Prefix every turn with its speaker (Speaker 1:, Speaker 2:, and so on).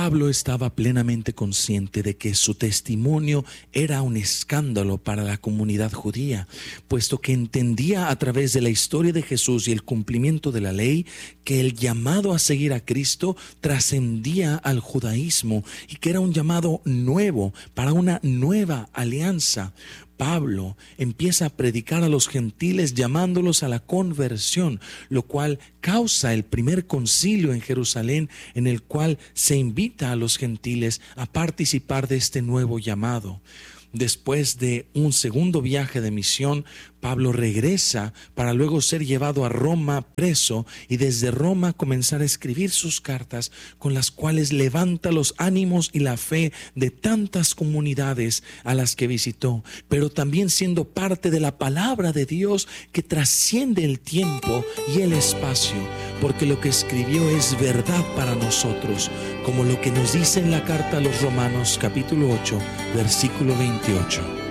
Speaker 1: Pablo estaba plenamente consciente de que su testimonio era un escándalo para la comunidad judía, puesto que entendía a través de la historia de Jesús y el cumplimiento de la ley que el llamado a seguir a Cristo trascendía al judaísmo y que era un llamado nuevo para una nueva alianza. Pablo empieza a predicar a los gentiles llamándolos a la conversión, lo cual causa el primer concilio en Jerusalén, en el cual se invita a los gentiles a participar de este nuevo llamado. Después de un segundo viaje de misión, Pablo regresa para luego ser llevado a Roma preso y desde Roma comenzar a escribir sus cartas con las cuales levanta los ánimos y la fe de tantas comunidades a las que visitó, pero también siendo parte de la palabra de Dios que trasciende el tiempo y el espacio, porque lo que escribió es verdad para nosotros, como lo que nos dice en la carta a los Romanos capítulo 8, versículo 28.